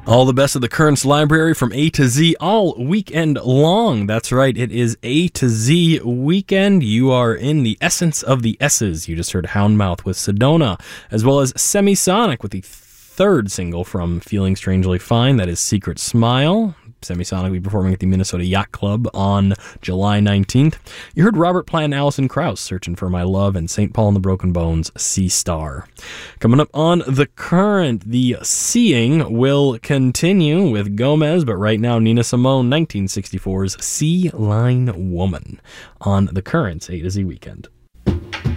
All the best of the Currents library from A to Z all weekend long. That's right, it is A to Z weekend. You are in the essence of the S's. You just heard Houndmouth with Sedona, as well as Semisonic with the third single from Feeling Strangely Fine. That is Secret Smile. Semisonic will be performing at the Minnesota Yacht Club on July 19th. You heard Robert Plant and Alison Krauss, Searching for My Love, and St. Paul and the Broken Bones, Sea Star. Coming up on The Current, the Seeing will continue with Gomez, but right now Nina Simone, 1964's Sea Line Woman on The Current's A to Z Weekend.